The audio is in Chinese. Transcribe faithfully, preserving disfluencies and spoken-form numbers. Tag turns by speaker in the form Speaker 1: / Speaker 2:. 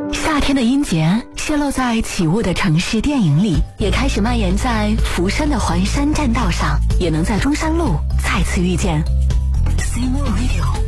Speaker 1: 夏天的音节泄露在起雾的城市电影里，也开始蔓延在福山的环山栈道上，也能在中山路再次遇见。C M O Radio。